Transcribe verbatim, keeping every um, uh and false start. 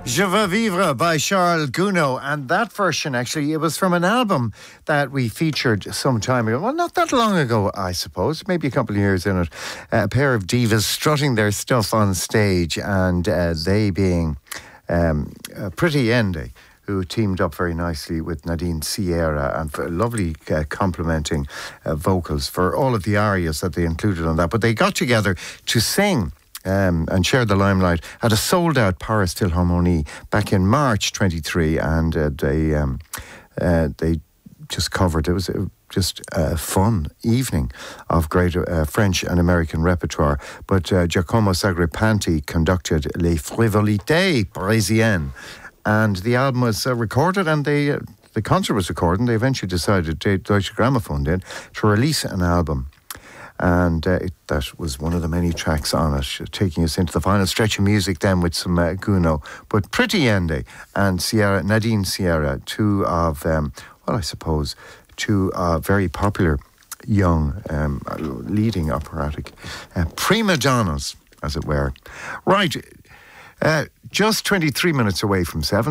Je veux vivre by Charles Gounod, and that version actually, it was from an album that we featured some time ago. Well, not that long ago, I suppose, maybe a couple of years in it. A pair of divas strutting their stuff on stage, and uh, they being um, uh, Pretty Yende, who teamed up very nicely with Nadine Sierra, and for lovely uh, complementing uh, vocals for all of the arias that they included on that. But they got together to sing Um, and shared the limelight at a sold-out Paris Philharmonie back in March twenty-three, and uh, they um, uh, they just covered. It was uh, just a fun evening of great uh, French and American repertoire. But uh, Giacomo Sacripanti conducted Les Frivolités Parisiennes, and the album was uh, recorded, and they uh, the concert was recorded. And they eventually decided, Deutsche Grammophon did, to release an album. And uh, it, that was one of the many tracks on it, taking us into the final stretch of music then with some uh, Gounod. But Pretty Yende and Sierra, Nadine Sierra, two of, um, well, I suppose, two uh, very popular young um, leading operatic uh, prima donnas, as it were. Right, uh, just twenty-three minutes away from seven.